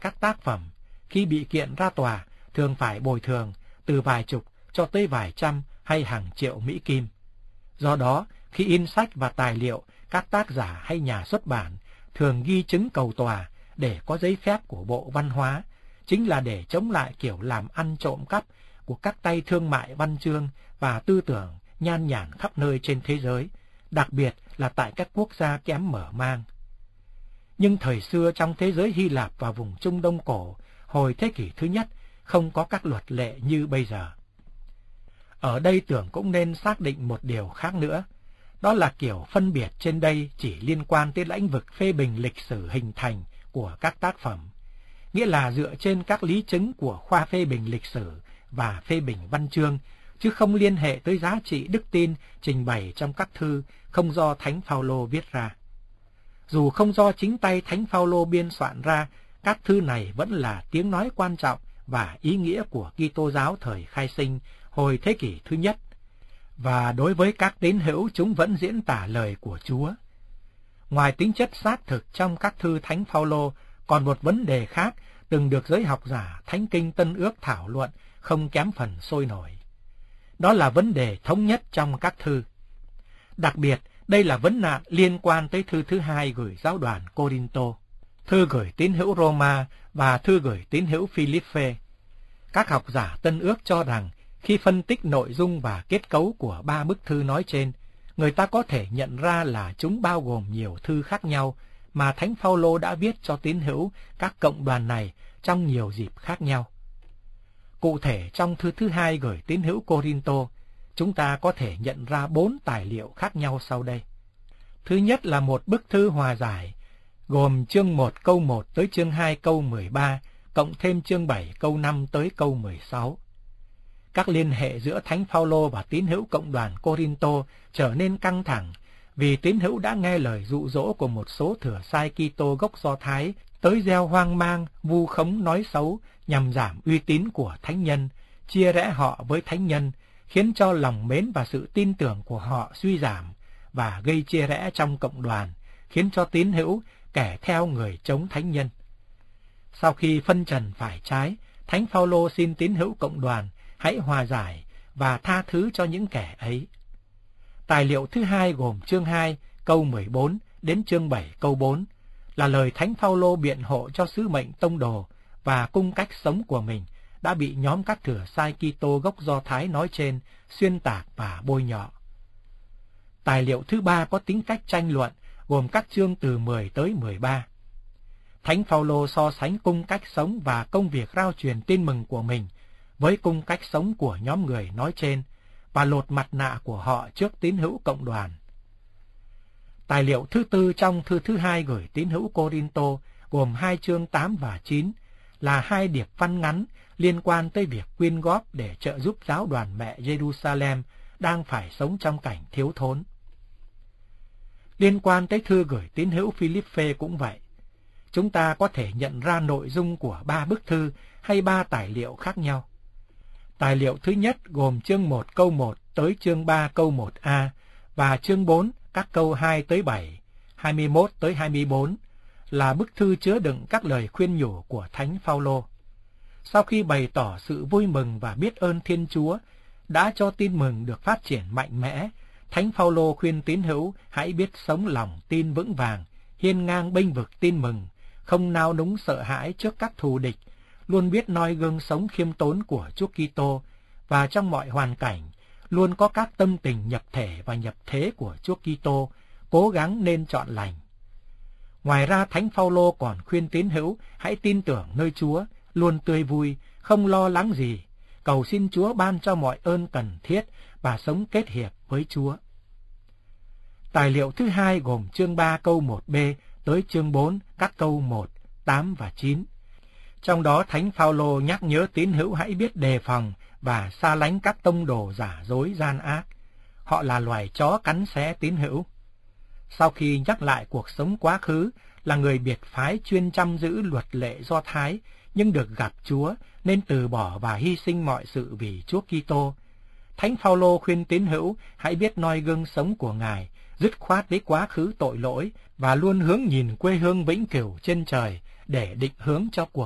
các tác phẩm, khi bị kiện ra tòa, thường phải bồi thường từ vài chục cho tới vài trăm hay hàng triệu Mỹ Kim. Do đó, khi in sách và tài liệu, các tác giả hay nhà xuất bản thường ghi chứng cầu tòa để có giấy phép của Bộ Văn hóa, chính là để chống lại kiểu làm ăn trộm cắp của các tay thương mại văn chương và tư tưởng nhan nhản khắp nơi trên thế giới, đặc biệt là tại các quốc gia kém mở mang. Nhưng thời xưa trong thế giới Hy Lạp và vùng Trung Đông cổ, hồi thế kỷ thứ nhất, không có các luật lệ như bây giờ. Ở đây tưởng cũng nên xác định một điều khác nữa, đó là kiểu phân biệt trên đây chỉ liên quan tới lĩnh vực phê bình lịch sử hình thành của các tác phẩm, nghĩa là dựa trên các lý chứng của khoa phê bình lịch sử và phê bình văn chương, chứ không liên hệ tới giá trị đức tin trình bày trong các thư không do Thánh Phaolô viết ra. Dù không do chính tay Thánh Phaolô biên soạn ra, các thư này vẫn là tiếng nói quan trọng và ý nghĩa của Kitô giáo thời khai sinh hồi thế kỷ thứ nhất, và đối với các tín hữu chúng vẫn diễn tả lời của Chúa. Ngoài tính chất xác thực trong các thư Thánh Phaolô, còn một vấn đề khác từng được giới học giả Thánh Kinh Tân Ước thảo luận không kém phần sôi nổi. Đó là vấn đề thống nhất trong các thư. Đặc biệt, đây là vấn nạn liên quan tới thư thứ hai gửi giáo đoàn Cô-rinh-tô, thư gửi tín hữu Roma và thư gửi tín hữu Phi-líp-phê. Các học giả Tân Ước cho rằng khi phân tích nội dung và kết cấu của ba bức thư nói trên, người ta có thể nhận ra là chúng bao gồm nhiều thư khác nhau mà Thánh Phaolô đã viết cho tín hữu các cộng đoàn này trong nhiều dịp khác nhau. Cụ thể, trong thư thứ hai gửi tín hữu Cô-rinh-tô, chúng ta có thể nhận ra 4 tài liệu khác nhau sau đây. Thứ nhất là một bức thư hòa giải, gồm chương 1 câu 1 tới chương 2 câu 13, cộng thêm chương 7 câu 5 tới câu 16. Các liên hệ giữa Thánh Phaolô và tín hữu cộng đoàn Cô-rinh-tô trở nên căng thẳng vì tín hữu đã nghe lời dụ dỗ của một số thừa sai Kitô gốc Do Thái tới gieo hoang mang, vu khống nói xấu nhằm giảm uy tín của thánh nhân, chia rẽ họ với thánh nhân, khiến cho lòng mến và sự tin tưởng của họ suy giảm và gây chia rẽ trong cộng đoàn, khiến cho tín hữu kẻ theo người chống thánh nhân. Sau khi phân trần phải trái, Thánh Phaolô xin tín hữu cộng đoàn hãy hòa giải và tha thứ cho những kẻ ấy. Tài liệu thứ hai gồm chương 2 câu 14 đến chương 7 câu 4 là lời Thánh Phaolô biện hộ cho sứ mệnh tông đồ và cung cách sống của mình đã bị nhóm các thừa sai Kitô gốc Do Thái nói trên xuyên tạc và bôi nhọ. Tài liệu thứ ba có tính cách tranh luận, gồm các chương từ 10 tới 13. Thánh Phaolô so sánh cung cách sống và công việc rao truyền tin mừng của mình với cung cách sống của nhóm người nói trên và lột mặt nạ của họ trước tín hữu cộng đoàn. Tài liệu thứ tư trong thư thứ hai gửi tín hữu Cô-rinh-tô gồm 2 chương 8 và 9 là 2 điệp văn ngắn liên quan tới việc quyên góp để trợ giúp giáo đoàn mẹ Jerusalem đang phải sống trong cảnh thiếu thốn. Liên quan tới thư gửi tín hữu Phi-líp-phê cũng vậy. Chúng ta có thể nhận ra nội dung của 3 bức thư hay 3 tài liệu khác nhau. Tài liệu thứ nhất gồm chương 1 câu 1 tới chương 3 câu 1a và chương 4 các câu 2 tới 7, 21 tới 24 là bức thư chứa đựng các lời khuyên nhủ của Thánh Phaolô. Sau khi bày tỏ sự vui mừng và biết ơn Thiên Chúa đã cho tin mừng được phát triển mạnh mẽ, Thánh Phaolô khuyên tín hữu hãy biết sống lòng tin vững vàng, hiên ngang bênh vực tin mừng, không nao núng sợ hãi trước các thù địch, luôn biết noi gương sống khiêm tốn của Chúa Kitô và trong mọi hoàn cảnh luôn có các tâm tình nhập thể và nhập thế của Chúa Kitô, cố gắng nên chọn lành. Ngoài ra, Thánh Phaolô còn khuyên tín hữu hãy tin tưởng nơi Chúa, luôn tươi vui, không lo lắng gì, cầu xin Chúa ban cho mọi ơn cần thiết và sống kết hiệp với Chúa. Tài liệu thứ hai gồm chương 3 câu 1b tới chương 4 các câu 1, 8 và 9. Trong đó Thánh Phaolô nhắc nhớ tín hữu hãy biết đề phòng và xa lánh các tông đồ giả dối gian ác. Họ là loài chó cắn xé tín hữu. Sau khi nhắc lại cuộc sống quá khứ là người biệt phái chuyên chăm giữ luật lệ Do Thái, nhưng được gặp Chúa nên từ bỏ và hy sinh mọi sự vì Chúa Kitô, Thánh Phaolô khuyên tín hữu hãy biết noi gương sống của Ngài, dứt khoát với quá khứ tội lỗi và luôn hướng nhìn quê hương vĩnh cửu trên trời để định hướng cho cuộc